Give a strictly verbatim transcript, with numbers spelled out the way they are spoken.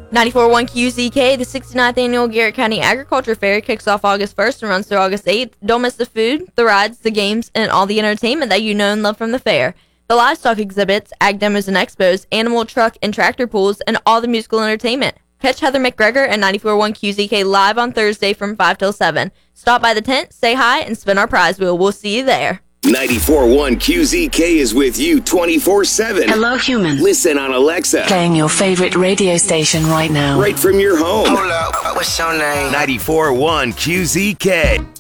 ninety-four point one Q Z K, the sixty-ninth Annual Garrett County Agriculture Fair kicks off August first and runs through August eighth. Don't miss the food, the rides, the games, and all the entertainment that you know and love from the fair. The livestock exhibits, ag demos and expos, animal truck and tractor pools, and all the musical entertainment. Catch Heather McGregor and ninety-four point one Q Z K live on Thursday from five till seven. Stop by the tent, say hi, and spin our prize wheel. We'll see you there. ninety-four point one Q Z K is with you twenty-four seven. Hello, human. Listen on Alexa. Playing your favorite radio station right now. Right from your home. Hold up, what's your name? ninety-four point one Q Z K.